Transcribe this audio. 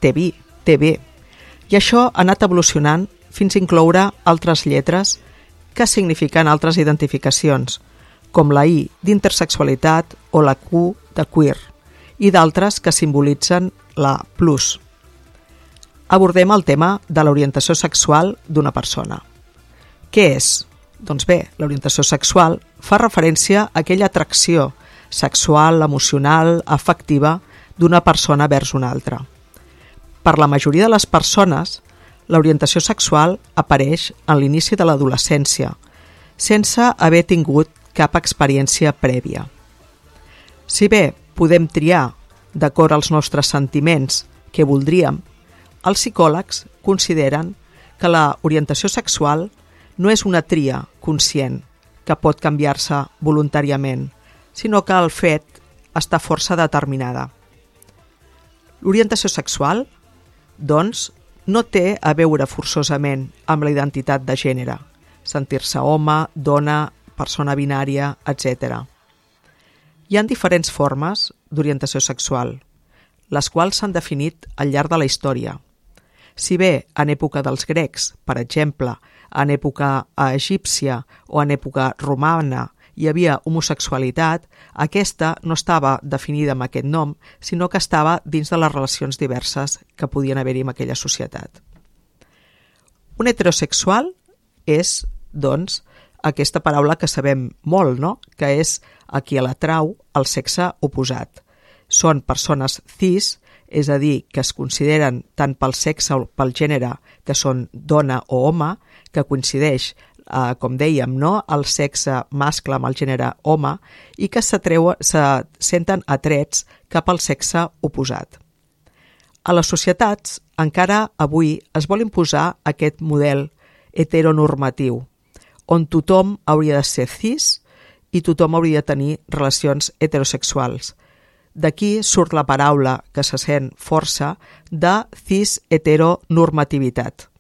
TB, i això ha anat evolucionant fins a incloure altres lletres que signifiquen altres identificacions, com la I d'intersexualitat o la Q de queer, i d'altres que simbolitzen la plus. Abordem el tema de l'orientació sexual d'una persona. Què és? Doncs bé, l'orientació sexual fa referència a aquella atracció sexual, emocional, afectiva d'una persona vers una altra. Per la majoria de les persones, l'orientació sexual apareix en l'inici de l'adolescència, sense haver tingut cap experiència prèvia. Si bé podem triar, d'acord als nostres sentiments, què voldríem, els psicòlegs consideren que l'orientació sexual no és una tria conscient que pot canviar-se voluntàriament, sinó que el fet està força determinada. L'orientació sexual, doncs, no té a veure forçosament amb la identitat de gènere, sentir-se home, dona, persona binària, etc. Hi ha diferents formes d'orientació sexual, les quals s'han definit al llarg de la història. Si bé en època dels grecs, per exemple, en època egípcia o en època romana hi havia homosexualitat, aquesta no estava definida amb aquest nom, sinó que estava dins de les relacions diverses que podien haver-hi en aquella societat. Un heterosexual és, doncs, aquesta paraula que sabem molt, no? Que és a qui l'atrau el sexe oposat. Són persones cis, és a dir, que es consideren tant pel sexe o pel gènere que són dona o home, que coincideix, com dèiem, no? El sexe mascle amb el gènere home i que se senten atrets cap al sexe oposat. A les societats, encara avui es vol imposar aquest model heteronormatiu, on tothom hauria de ser cis i tothom hauria de tenir relacions heterosexuals. D'aquí surt la paraula que se sent força de cis-heteronormativitat.